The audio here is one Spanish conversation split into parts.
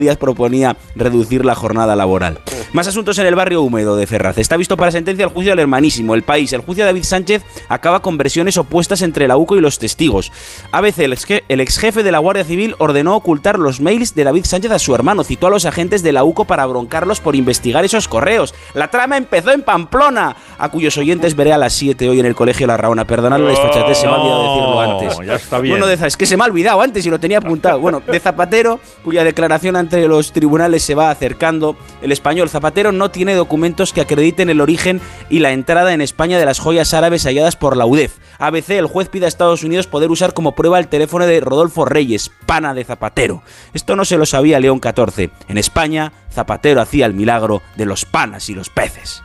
Díaz proponía reducir la jornada laboral. Más asuntos en el barrio húmedo de Ferraz. Está visto para sentencia el juicio del hermanísimo. El País. El juicio de David Sánchez acaba con versiones opuestas entre la UCO y los testigos. ABC. El exjefe de la Guardia Civil ordenó ocultar los mails de David Sánchez a su hermano. Citó a los agentes de la UCO para broncarlos por investigar esos correos. La trama empezó en Pamplona, a cuyos oyentes veré a las 7 hoy en el Colegio La Raona. Perdonad la desfachatez, se me ha olvidado decirlo antes. Ya está bien. Bueno, es que se me ha olvidado antes y lo tenía apuntado. Bueno, de Zapatero, cuya declaración ante los tribunales se va acercando. El Español. Zapatero no tiene documentos que acrediten el origen y la entrada en España de las joyas árabes halladas por la UDEF. ABC. El juez pide a Estados Unidos poder usar como prueba el teléfono de Rodolfo Reyes, pana de Zapatero. Esto no se lo sabía León XIV. En España, Zapatero hacía el milagro de los panas y los peces.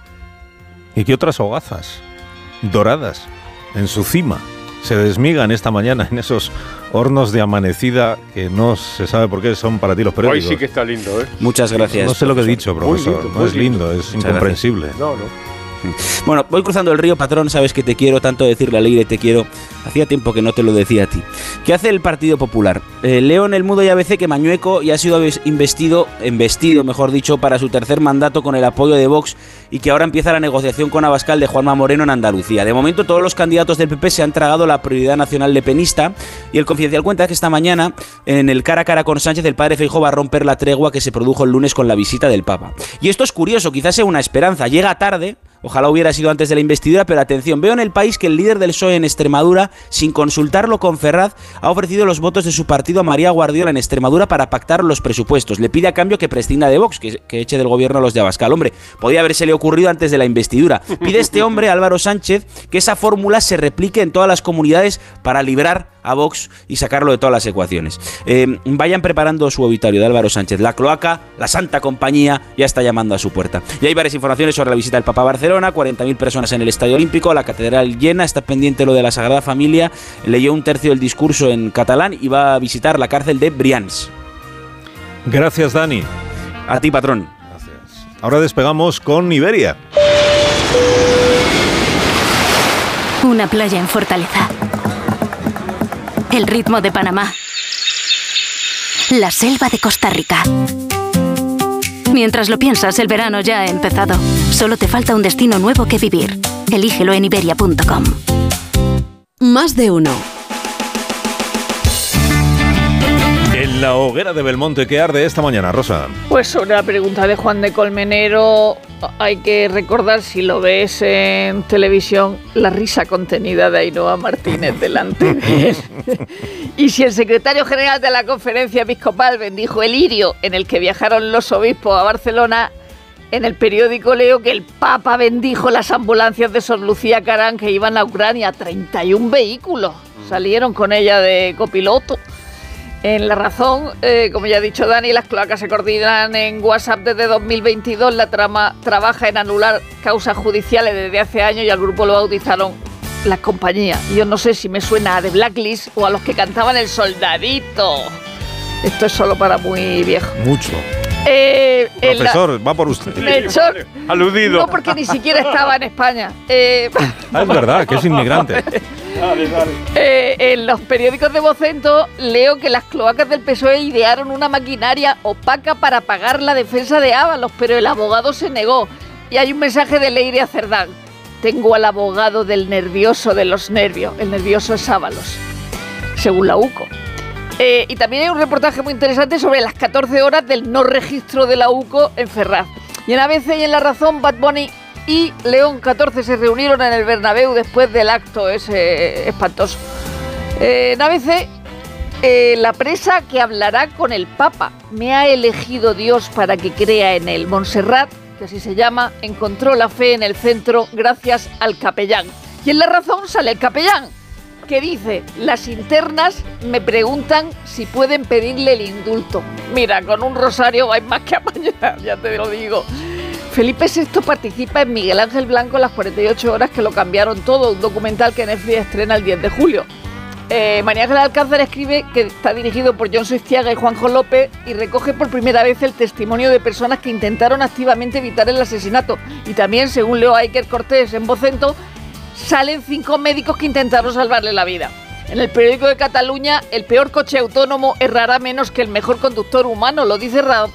¿Y qué otras hogazas doradas en su cima se desmigan esta mañana en esos hornos de amanecida que no se sabe por qué son para ti los periódicos? Hoy sí que está lindo, ¿eh? Muchas gracias. No sé lo que he dicho, profesor. Lindo, no es lindo, lindo. es incomprensible. No. Bueno, voy cruzando el río, patrón, sabes que te quiero, tanto decirle a Leire te quiero. Hacía tiempo que no te lo decía a ti. ¿Qué hace el Partido Popular? Leo en El Mundo y ABC que Mañueco ya ha sido embestido, mejor dicho, para su tercer mandato con el apoyo de Vox y que ahora empieza la negociación con Abascal de Juanma Moreno en Andalucía. De momento todos los candidatos del PP se han tragado la prioridad nacional lepenista y el Confidencial cuenta que esta mañana en el cara a cara con Sánchez el padre Feijóo va a romper la tregua que se produjo el lunes con la visita del Papa. Y esto es curioso, quizás sea una esperanza, llega tarde. Ojalá hubiera sido antes de la investidura, pero atención, veo en El País que el líder del PSOE en Extremadura, sin consultarlo con Ferraz, ha ofrecido los votos de su partido a María Guardiola en Extremadura para pactar los presupuestos. Le pide a cambio que prescinda de Vox, que eche del gobierno a los de Abascal. Hombre, podía habérsele ocurrido antes de la investidura. Pide este hombre, Álvaro Sánchez, que esa fórmula se replique en todas las comunidades para librar a Vox y sacarlo de todas las ecuaciones. Vayan preparando su obituario de Álvaro Sánchez. La cloaca, la Santa Compañía, ya está llamando a su puerta. Y hay varias informaciones sobre la visita del Papa a Barcelona, 40.000 personas en el Estadio Olímpico, la catedral llena, está pendiente lo de la Sagrada Familia, leyó un tercio del discurso en catalán y va a visitar la cárcel de Brians. Gracias, Dani. A ti, patrón. Gracias. Ahora despegamos con Iberia. Una playa en Fortaleza. El ritmo de Panamá. La selva de Costa Rica. Mientras lo piensas, el verano ya ha empezado. Solo te falta un destino nuevo que vivir. Elígelo en Iberia.com. Más de uno. En la hoguera de Belmonte, ¿qué arde esta mañana, Rosa? Pues sobre la pregunta de Juan de Colmenero, hay que recordar, si lo ves en televisión, la risa contenida de Ainhoa Martínez delante de él. Y si el secretario general de la Conferencia Episcopal bendijo el lirio en el que viajaron los obispos a Barcelona, en el periódico leo que el Papa bendijo las ambulancias de Sor Lucía Carán que iban a Ucrania, 31 vehículos, salieron con ella de copiloto. En La Razón, como ya ha dicho Dani, las cloacas se coordinan en WhatsApp desde 2022. La trama trabaja en anular causas judiciales desde hace años y al grupo lo bautizaron La Compañía. Yo no sé si me suena a The Blacklist o a los que cantaban El Soldadito. Esto es solo para muy viejo. Mucho. Profesor, va por usted. Melchor, aludido. No, porque ni siquiera estaba en España. Es verdad, que es inmigrante. En los periódicos de Vocento leo que las cloacas del PSOE idearon una maquinaria opaca para pagar la defensa de Ábalos, pero el abogado se negó. Y hay un mensaje de Leire a Cerdán. Tengo al abogado del nervioso de los nervios. El nervioso es Ábalos, según la UCO. Y también hay un reportaje muy interesante sobre las 14 horas del no registro de la UCO en Ferraz. Y en ABC y en La Razón, Bad Bunny y León XIV se reunieron en el Bernabéu después del acto ese espantoso. En ABC, la presa que hablará con el Papa. Me ha elegido Dios para que crea en él. Montserrat, que así se llama, encontró la fe en el centro gracias al capellán. Y en La Razón sale el capellán, que dice: las internas me preguntan si pueden pedirle el indulto. Mira, con un rosario vais más que apañar, ya te lo digo. Felipe VI participa en Miguel Ángel Blanco las 48 horas que lo cambiaron todo, un documental que Netflix estrena el 10 de julio. María Ángeles Alcázar escribe que está dirigido por John Soistiaga y Juanjo López y recoge por primera vez el testimonio de personas que intentaron activamente evitar el asesinato. Y también, según leo a Iker Cortés en Vocento, salen 5 médicos que intentaron salvarle la vida. En el periódico de Cataluña, el peor coche autónomo errará menos que el mejor conductor humano, lo dice